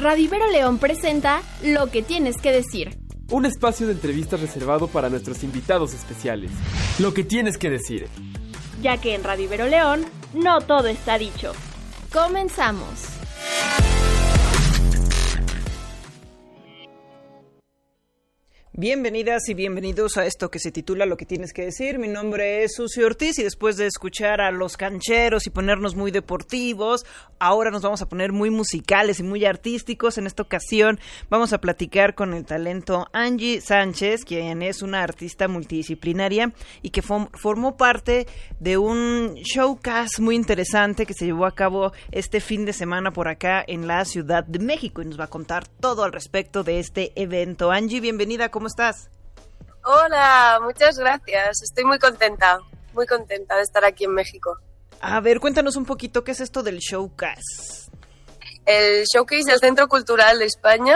Radio Ibero León presenta Lo que tienes que decir. Un espacio de entrevistas reservado para nuestros invitados especiales. Lo que tienes que decir. Ya que en Radio Ibero León no todo está dicho. Comenzamos. Bienvenidas y bienvenidos a esto que se titula Lo que tienes que decir. Mi nombre es Susi Ortiz y después de escuchar a los cancheros y ponernos muy deportivos, ahora nos vamos a poner muy musicales y muy artísticos. En esta ocasión vamos a platicar con el talento Angie Sánchez, quien es una artista multidisciplinaria y que formó parte de un showcase muy interesante que se llevó a cabo este fin de semana por acá en la Ciudad de México y nos va a contar todo al respecto de este evento. Angie, bienvenida, ¿cómo estás? Hola, muchas gracias. Estoy muy contenta de estar aquí en México. A ver, cuéntanos un poquito, ¿qué es esto del showcase? El showcase del Centro Cultural de España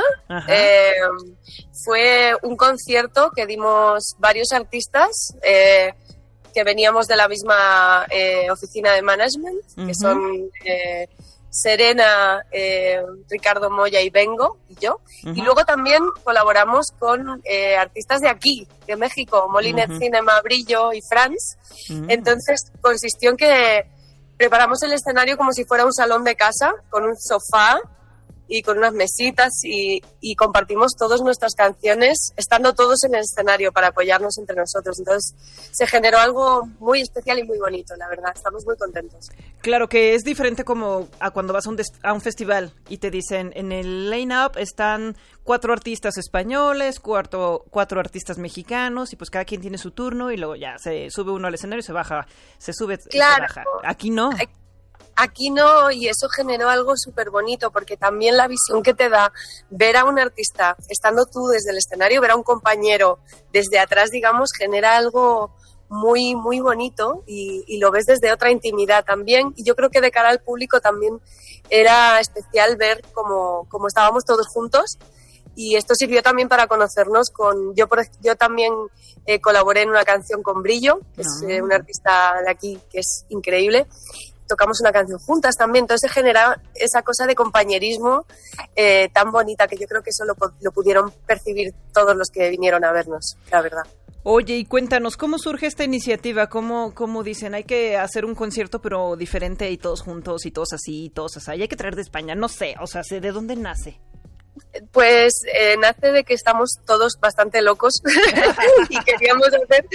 fue un concierto que dimos varios artistas que veníamos de la misma oficina de management, que son Serena, Ricardo Moya y Bengo y yo. Y luego también colaboramos con artistas de aquí, de México, Molinet Cinema, Brillo y Franz. Entonces consistió en que preparamos el escenario como si fuera un salón de casa, con un sofá y con unas mesitas y compartimos todas nuestras canciones estando todos en el escenario para apoyarnos entre nosotros. Entonces se generó algo muy especial y muy bonito, la verdad. Estamos muy contentos. Claro que es diferente como a cuando vas a un festival y te dicen en el line-up están 4 artistas españoles, 4 artistas mexicanos y pues cada quien tiene su turno y luego ya se sube uno al escenario y se baja, se sube claro, y se baja. Aquí no. Aquí no, y eso generó algo súper bonito, porque también la visión que te da ver a un artista estando tú desde el escenario, ver a un compañero desde atrás, digamos, genera algo muy, muy bonito y lo ves desde otra intimidad también. Y yo creo que de cara al público también era especial ver cómo estábamos todos juntos. Y esto sirvió también para conocernos yo también colaboré en una canción con Brillo, que es un artista de aquí que es increíble. Tocamos una canción juntas también, entonces se genera esa cosa de compañerismo tan bonita que yo creo que eso lo pudieron percibir todos los que vinieron a vernos, la verdad. Oye, y cuéntanos, ¿cómo surge esta iniciativa? ¿Cómo dicen, hay que hacer un concierto pero diferente y todos juntos y todos así y todos así? Hay que traer de España, no sé, o sea, ¿de dónde nace? Pues nace de que estamos todos bastante locos y queríamos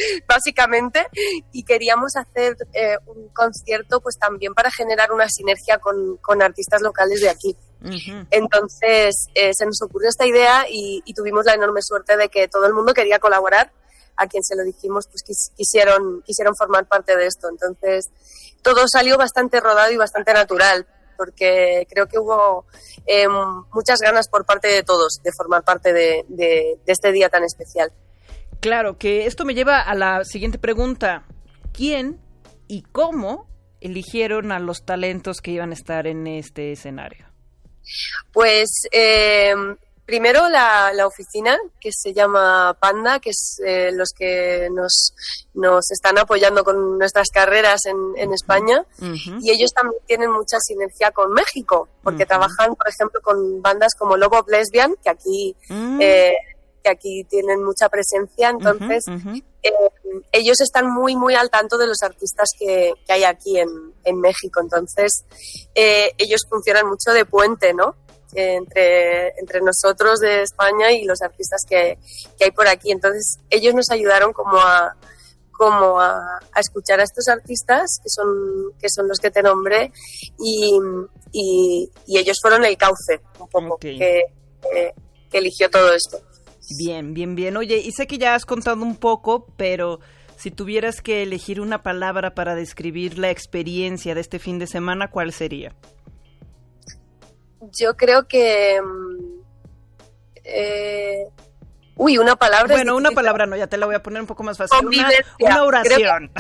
hacer un concierto pues también para generar una sinergia con artistas locales de aquí. Entonces se nos ocurrió esta idea y tuvimos la enorme suerte de que todo el mundo quería colaborar. A quien se lo dijimos pues quisieron formar parte de esto. Entonces todo salió bastante rodado y bastante natural, porque creo que hubo muchas ganas por parte de todos de formar parte de este día tan especial. Claro, que esto me lleva a la siguiente pregunta. ¿Quién y cómo eligieron a los talentos que iban a estar en este escenario? Pues primero la oficina, que se llama Panda, que es los que nos están apoyando con nuestras carreras en España, y ellos también tienen mucha sinergia con México, porque trabajan, por ejemplo, con bandas como Love of Lesbian, que aquí tienen mucha presencia. Entonces ellos están muy, muy al tanto de los artistas que hay aquí en México. Entonces ellos funcionan mucho de puente, ¿no?, entre nosotros de España y los artistas que hay por aquí. Entonces ellos nos ayudaron como a escuchar a estos artistas que son los que te nombré y ellos fueron el cauce un poco que eligió todo esto. Bien. Oye, y sé que ya has contado un poco, pero si tuvieras que elegir una palabra para describir la experiencia de este fin de semana, ¿cuál sería? Yo creo que... una palabra... Bueno, una palabra no, ya te la voy a poner un poco más fácil. Convivencia. Una oración.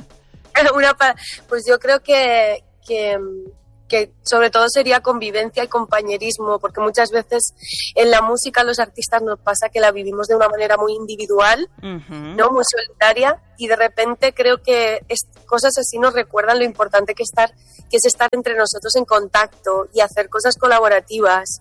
Pues yo creo que sobre todo sería convivencia y compañerismo, porque muchas veces en la música los artistas nos pasa que la vivimos de una manera muy individual, ¿no?, muy solitaria, y de repente creo que cosas así nos recuerdan lo importante que es estar entre nosotros en contacto y hacer cosas colaborativas.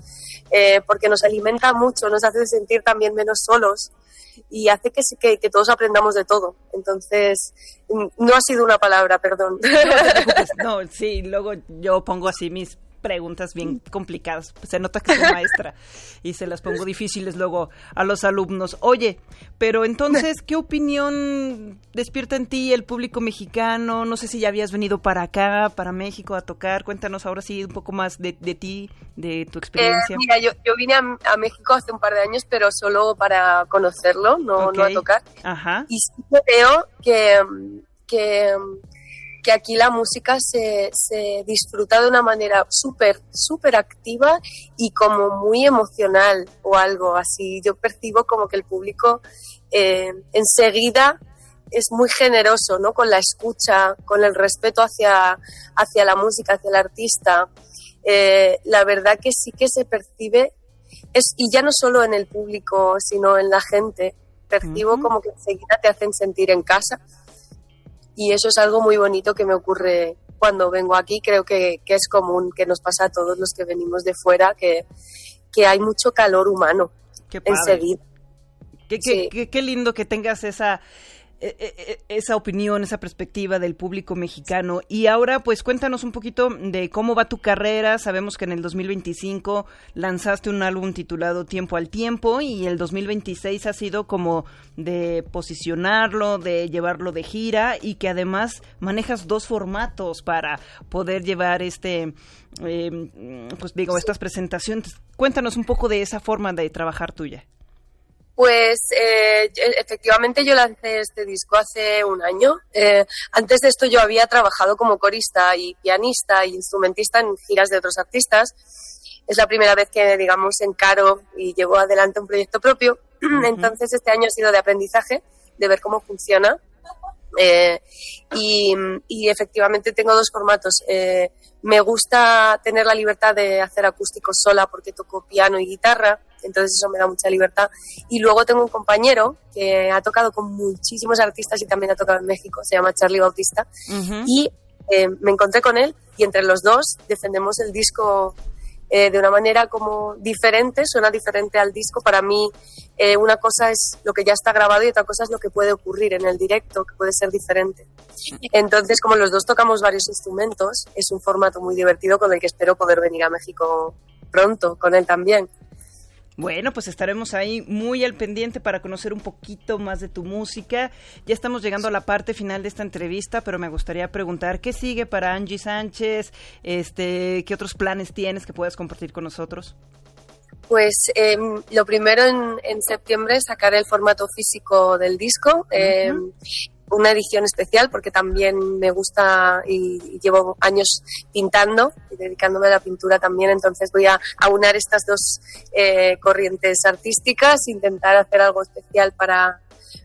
porque nos alimenta mucho, nos hace sentir también menos solos y hace que todos aprendamos de todo. Entonces, no ha sido una palabra, perdón. No te preocupes, no, sí, luego yo pongo así mis preguntas bien complicadas. Se nota que soy maestra y se las pongo difíciles luego a los alumnos. Oye, pero entonces, ¿qué opinión despierta en ti el público mexicano? No sé si ya habías venido para acá, para México a tocar. Cuéntanos ahora sí un poco más de ti, de tu experiencia. Mira, yo vine a México hace un par de años, pero solo para conocerlo, no a tocar. Ajá. Y sí veo que aquí la música se disfruta de una manera súper activa y como muy emocional o algo así. Yo percibo como que el público enseguida es muy generoso, ¿no? Con la escucha, con el respeto hacia la música, hacia el artista. La verdad que sí que se percibe, y ya no solo en el público, sino en la gente. Percibo como que enseguida te hacen sentir en casa. Y eso es algo muy bonito que me ocurre cuando vengo aquí. Creo que es común, que nos pasa a todos los que venimos de fuera, que hay mucho calor humano. Qué padre. Enseguida. Qué lindo que tengas esa opinión, esa perspectiva del público mexicano. Y ahora, pues, cuéntanos un poquito de cómo va tu carrera. Sabemos que en el 2025 lanzaste un álbum titulado Tiempo al Tiempo y el 2026 ha sido como de posicionarlo, de llevarlo de gira y que además manejas 2 formatos para poder llevar estas presentaciones. Cuéntanos un poco de esa forma de trabajar tuya. Pues efectivamente yo lancé este disco hace un año. Antes de esto yo había trabajado como corista y pianista y instrumentista en giras de otros artistas. Es la primera vez que, digamos, encaro y llevo adelante un proyecto propio. Uh-huh. Entonces este año ha sido de aprendizaje, de ver cómo funciona. Y efectivamente tengo 2 formatos. Me gusta tener la libertad de hacer acústicos sola porque toco piano y guitarra, entonces eso me da mucha libertad. Y luego tengo un compañero que ha tocado con muchísimos artistas y también ha tocado en México, se llama Charlie Bautista. Uh-huh. Y me encontré con él y entre los dos defendemos el disco de una manera como diferente, suena diferente al disco. Para mí una cosa es lo que ya está grabado y otra cosa es lo que puede ocurrir en el directo, que puede ser diferente. Entonces, como los dos tocamos varios instrumentos, es un formato muy divertido con el que espero poder venir a México pronto, con él también. Bueno, pues estaremos ahí muy al pendiente para conocer un poquito más de tu música. Ya estamos llegando a la parte final de esta entrevista, pero me gustaría preguntar, ¿qué sigue para Angie Sánchez? ¿Qué otros planes tienes que puedas compartir con nosotros? Pues lo primero en septiembre sacaré el formato físico del disco. Uh-huh. Una edición especial porque también me gusta y llevo años pintando y dedicándome a la pintura también, entonces voy a aunar estas 2 corrientes artísticas, intentar hacer algo especial para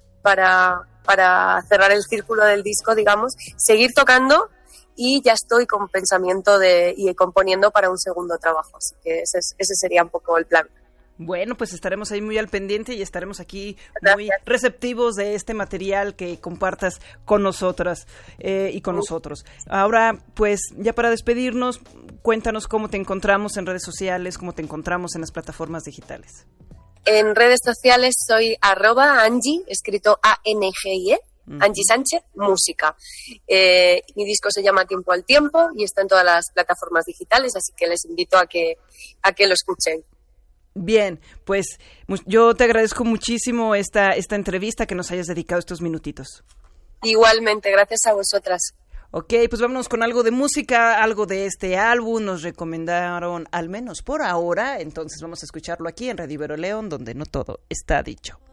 cerrar el círculo del disco, digamos, seguir tocando y ya estoy con pensamiento y componiendo para un segundo trabajo, así que ese sería un poco el plan. Bueno, pues estaremos ahí muy al pendiente y estaremos aquí muy receptivos de este material que compartas con nosotras y con nosotros. Ahora, pues ya para despedirnos, cuéntanos cómo te encontramos en redes sociales, cómo te encontramos en las plataformas digitales. En redes sociales soy @Angie, escrito ANGIE, Angie Sánchez, música. Mi disco se llama Tiempo al Tiempo y está en todas las plataformas digitales, así que les invito a que lo escuchen. Bien, pues yo te agradezco muchísimo esta entrevista, que nos hayas dedicado estos minutitos. Igualmente, gracias a vosotras. Ok, pues vámonos con algo de música, algo de este álbum, nos recomendaron al menos por ahora, entonces vamos a escucharlo aquí en Radio Ibero León, donde no todo está dicho.